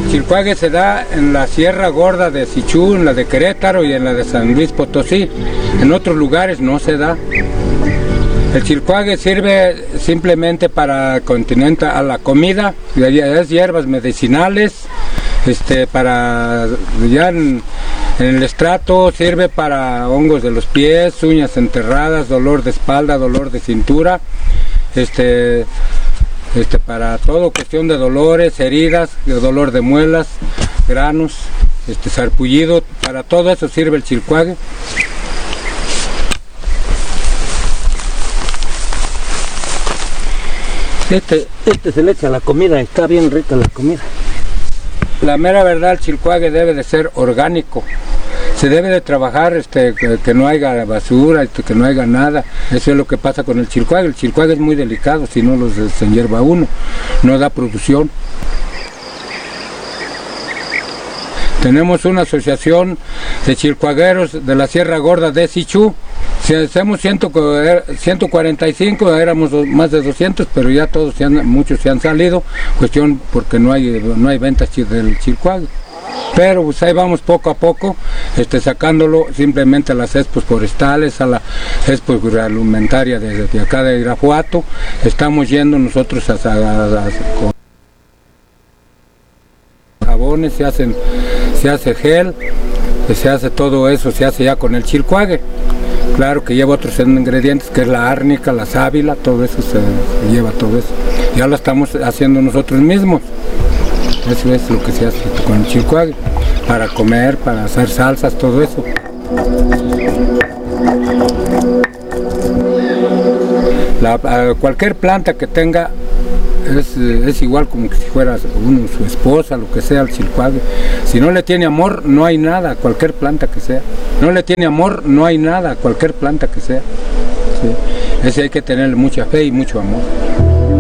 Chilcuague se da en la Sierra Gorda de Sichú, en la de Querétaro y en la de San Luis Potosí. En otros lugares no se da. El chilcuague sirve simplemente para continente a la comida, es hierbas medicinales, para ya en el estrato sirve para hongos de los pies, uñas enterradas, dolor de espalda, dolor de cintura, para todo cuestión de dolores, heridas, de dolor de muelas, granos, sarpullido, para todo eso sirve el chilcuague. Se le echa a la comida, está bien rica la comida. La mera verdad, el chilcuague debe de ser orgánico. Se debe de trabajar que no haya basura, que no haya nada. Eso es lo que pasa con el chilcuague. El chilcuague es muy delicado, si no se hierba uno, no da producción. Tenemos una asociación de chilcuagueros de la Sierra Gorda de Sichú. Si hacemos 145, éramos más de 200, pero ya muchos se han salido, cuestión porque no hay ventas del chilcuague. Pero pues ahí vamos poco a poco, sacándolo simplemente a las expos forestales, a la expo alimentaria de acá de Irapuato. Estamos yendo nosotros con jabones, se hace gel, se hace todo eso, se hace ya con el chilcuague. Claro que lleva otros ingredientes, que es la árnica, la sábila, todo eso se lleva todo eso. Ya lo estamos haciendo nosotros mismos. Eso es lo que se hace con el chilcuague, para comer, para hacer salsas, todo eso. Cualquier planta que tenga es igual como que si fuera su esposa, lo que sea, el chilcuague. Si no le tiene amor, no hay nada, cualquier planta que sea. No le tiene amor, no hay nada, cualquier planta que sea. Sí. Ese hay que tenerle mucha fe y mucho amor.